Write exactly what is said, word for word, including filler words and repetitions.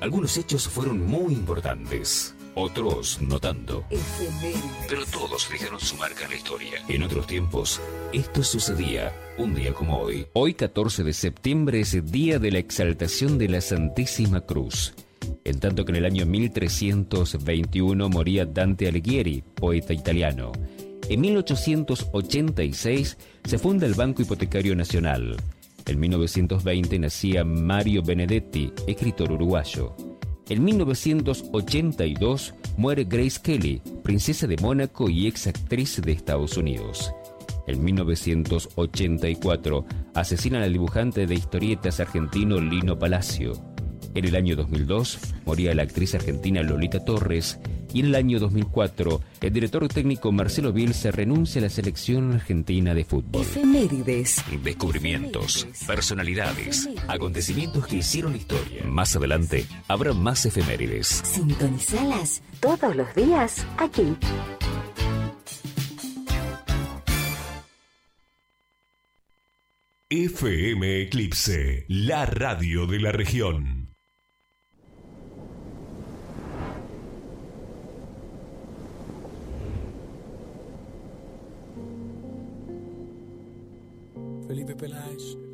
Algunos hechos fueron muy importantes, otros no tanto. Pero todos dejaron su marca en la historia. En otros tiempos, esto sucedía un día como hoy. Hoy, catorce de septiembre, es el día de la exaltación de la Santísima Cruz. En tanto que en el año mil trescientos veintiuno moría Dante Alighieri, poeta italiano. En mil ochocientos ochenta y seis se funda el Banco Hipotecario Nacional. En mil novecientos veinte nacía Mario Benedetti, escritor uruguayo. En mil novecientos ochenta y dos muere Grace Kelly, princesa de Mónaco y ex actriz de Estados Unidos. En mil novecientos ochenta y cuatro asesinan al dibujante de historietas argentino Lino Palacio. En el año dos mil dos moría la actriz argentina Lolita Torres y en el año dos mil cuatro el director técnico Marcelo Bielsa renuncia a la selección argentina de fútbol. Efemérides. Descubrimientos, personalidades, acontecimientos que hicieron historia. Más adelante habrá más efemérides. Sintonizalas todos los días aquí. F M Eclipse, la radio de la región. Felipe Peláez.